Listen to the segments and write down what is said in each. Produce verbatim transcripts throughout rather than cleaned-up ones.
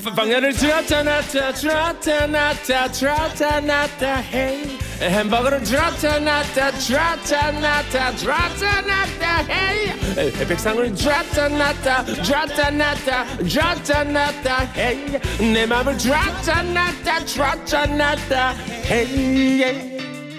빵야를 들었다 놨다 들었다 놨다 들었다 놨다 헤이 햄버거를 들었다 놨다 들었다 놨다 들었다 놨다 헤이 백상을 들었다 놨다 들었다 놨다 들었다 놨다 헤이 내 맘을 들었다 놨다 들었다 놨다 헤이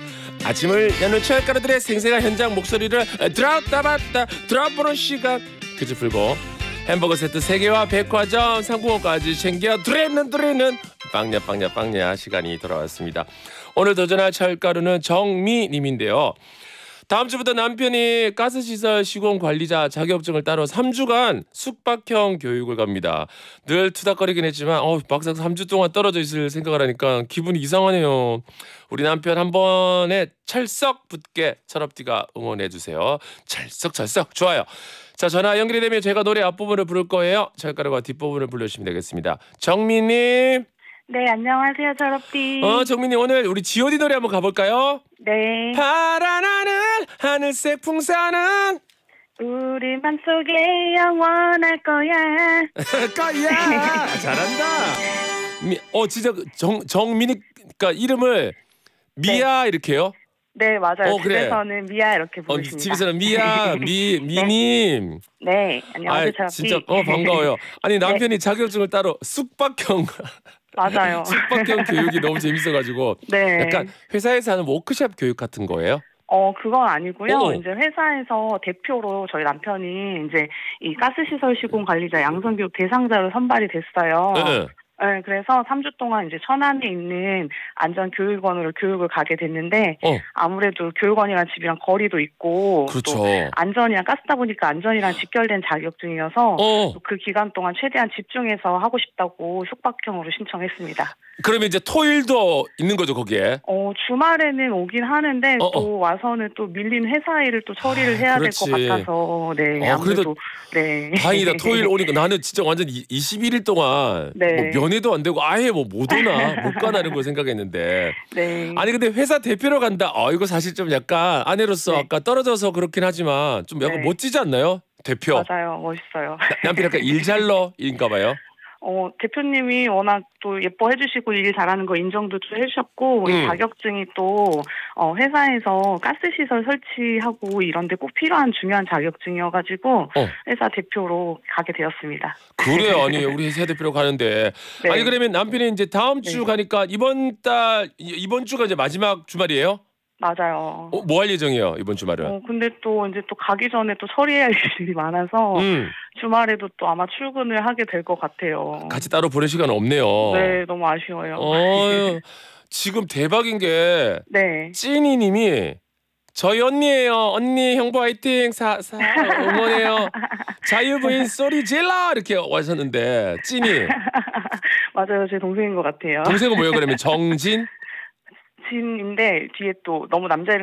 아침을 여는 철가루들의 생생한 현장 목소리를 들었다 봤다 들어보는 시간 퀴즈 풀고 햄버거 세트 세 개와 백화점 상품권까지 챙겨 드리는 드리는 빵야 빵야 빵야 시간이 돌아왔습니다. 오늘 도전할 철가루는 정미님인데요. 다음 주부터 남편이 가스시설 시공관리자 자격증을 따러 삼 주간 숙박형 교육을 갑니다. 늘 투닥거리긴 했지만 어, 막상 삼 주 동안 떨어져 있을 생각을 하니까 기분이 이상하네요. 우리 남편 한 번에 찰썩 붙게 철업디가 응원해주세요. 찰썩찰썩 좋아요. 자, 전화 연결이 되면 제가 노래 앞부분을 부를 거예요. 철가루가 뒷부분을 불러주시면 되겠습니다. 정민님. 네, 안녕하세요, 철업디. 어, 정민님 오늘 우리 지 오 디 노래 한번 가볼까요? 네. 파란 하늘 하늘색 풍선은 우리 맘속에 영원할 거야. 거야. 잘한다. 미, 어 진짜 정 정민이 그러니까 이름을 미아 네. 이렇게요? 네, 맞아요. 어, 그래. 집에서는 미아 이렇게 부르십니다. 어, 집에서는 미아 미 미님. 네, 네. 안녕하세요, 철업디. 진짜 어 반가워요. 아니 남편이 네. 자격증을 따로 숙박형 맞아요. 숙박형 교육이 너무 재밌어가지고 네. 약간 회사에서 하는 워크숍 교육 같은 거예요? 어, 그건 아니고요. 오. 이제 회사에서 대표로 저희 남편이 이제 이 가스시설 시공 관리자 양성교육 대상자로 선발이 됐어요. 네. 네, 그래서 삼 주 동안 이제 천안에 있는 안전교육원으로 교육을 가게 됐는데 어. 아무래도 교육원이랑 집이랑 거리도 있고 그렇죠. 또 안전이랑 가스다 보니까 안전이랑 직결된 자격증이어서 어. 그 기간 동안 최대한 집중해서 하고 싶다고 숙박형으로 신청했습니다. 그러면 이제 토일도 있는 거죠 거기에? 어, 주말에는 오긴 하는데 어, 어. 또 와서는 또 밀린 회사 일을 또 처리를 아, 해야 될 그렇지. 것 같아서 네 어, 아무래도 그래도 네 다행이다. 토일 오니까 나는 진짜 완전 이십일 일 동안 네. 뭐 면회도 안 되고 아예 뭐 못 오나 못 가나는 걸 생각했는데 네. 아니 근데 회사 대표로 간다. 어 이거 사실 좀 약간 아내로서 네. 아까 떨어져서 그렇긴 하지만 좀 약간 네. 멋지지 않나요? 대표. 맞아요, 멋있어요. 나, 남편 약간 일잘러인가 봐요. 어, 대표님이 워낙 또 예뻐해 주시고 일 잘하는 거 인정도 좀 해주셨고, 음. 이 자격증이 또, 어, 회사에서 가스시설 설치하고 이런 데 꼭 필요한 중요한 자격증이어가지고, 어. 회사 대표로 가게 되었습니다. 그래요. 아니, 우리 회사 대표로 가는데. 네. 아니, 그러면 남편이 이제 다음 주 네. 가니까 이번 달, 이- 이번 주가 이제 마지막 주말이에요? 맞아요. 어, 뭐 할 예정이에요, 이번 주말은? 어, 근데 또 이제 또 가기 전에 또 처리해야 할 일이 많아서, 음. 주말에도 또 아마 출근을 하게 될 것 같아요. 같이 따로 보낼 시간은 없네요. 네, 너무 아쉬워요. 어, 지금 대박인 게 네. 찐이 님이 저희 언니예요. 언니 형부 화이팅. 사, 사 응원해요. 자유부인 소리 질러 이렇게 와셨는데 찐이 맞아요. 제 동생인 것 같아요. 동생은 뭐예요? 그러면 정진? 진인데 뒤에 또 너무 남자 이름